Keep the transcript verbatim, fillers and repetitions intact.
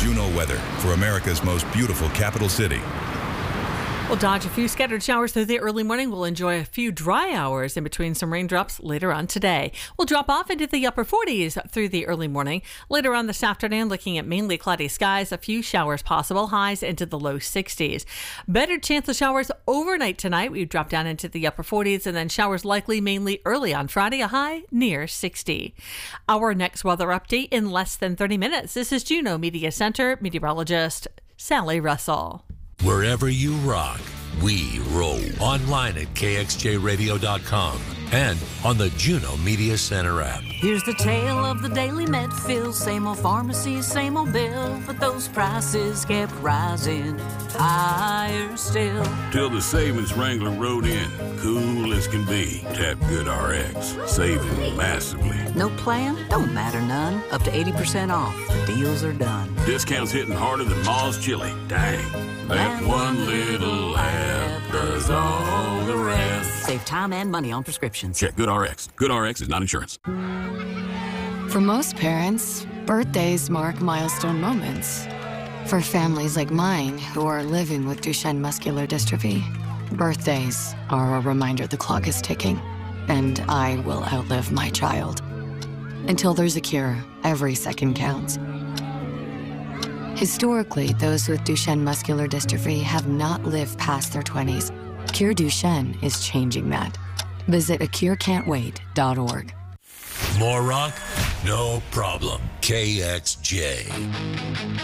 Juno weather for America's most beautiful capital city. We'll dodge a few scattered showers through the early morning. We'll enjoy a few dry hours in between some raindrops later on today. We'll drop off into the upper forties through the early morning. Later on this afternoon, looking at mainly cloudy skies, a few showers possible, highs into the low sixties. Better chance of showers overnight tonight. We drop down into the upper forties, and then showers likely mainly early on Friday, a high near sixty. Our next weather update in less than thirty minutes. This is Juneau Media Center meteorologist Sally Russell. Wherever you rock, we roll. Online at K X J radio dot com and on the Juneau Media Center app. Here's the tale of the daily med fill. Same old pharmacy, same old bill, but those prices kept rising higher still. Till the savings Wrangler rode in, cool as can be. Tap GoodRx, saving massively. No plan? Don't matter none. Up to eighty percent off. The deals are done. Discounts hitting harder than Ma's chili. Dang. That one little app does all the rest. Save time and money on prescriptions. Check GoodRx. GoodRx is not insurance. For most parents, birthdays mark milestone moments. For families like mine who are living with Duchenne muscular dystrophy, birthdays are a reminder the clock is ticking, and I will outlive my child. Until there's a cure, every second counts. Historically, those with Duchenne muscular dystrophy have not lived past their twenties. Cure Duchenne is changing that. Visit a cure can't wait dot org. More rock? No problem. K X J.